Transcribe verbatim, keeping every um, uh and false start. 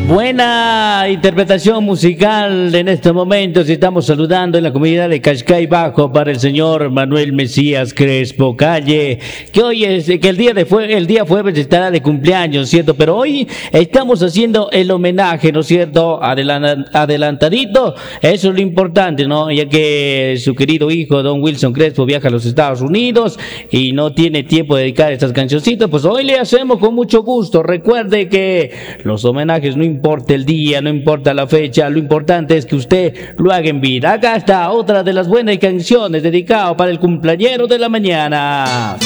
Buena interpretación musical en estos momentos. Estamos saludando en la comunidad de Cascay Bajo para el señor Manuel Mesías Crespo Calle, que hoy es, que el día de fue, el día jueves estará de cumpleaños, ¿cierto? Pero hoy estamos haciendo el homenaje, ¿no es cierto? Adelan- adelantadito, eso es lo importante, ¿no? Ya que su querido hijo, don Wilson Crespo, viaja a los Estados Unidos y no tiene tiempo de dedicar estas cancioncitas, pues hoy le hacemos con mucho gusto. Recuerde que los homenajes no importa el día, no importa la fecha, lo importante es que usted lo haga en vida. Acá está otra de las buenas canciones dedicado para el cumpleañero de la mañana.